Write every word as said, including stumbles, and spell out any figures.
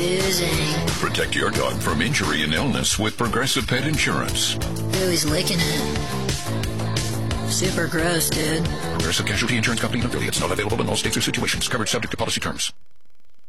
Oozing. Protect your dog from injury and illness with Progressive Pet Insurance. Ooh, he's licking it. Super gross, dude. Progressive Casualty Insurance Company and affiliates. Not available in all states or situations. Covered subject to policy terms.